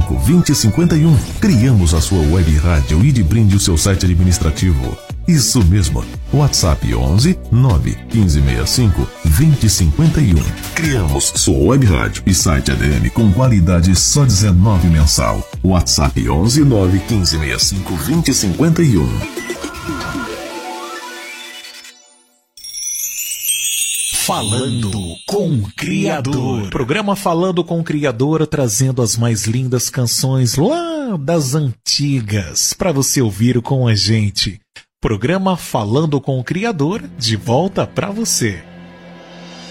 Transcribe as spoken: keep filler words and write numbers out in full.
cinco, dois zero cinco um. Criamos a sua web rádio e de brinde o seu site administrativo. Isso mesmo, WhatsApp onze nove um cinco seis cinco dois zero cinco um. Criamos sua web rádio e site A D M com qualidade só dezenove mensal. WhatsApp onze nove um cinco seis cinco dois zero cinco um. Falando com o Criador. Programa Falando com o Criador, trazendo as mais lindas canções lá das antigas para você ouvir com a gente. Programa Falando com o Criador, de volta para você.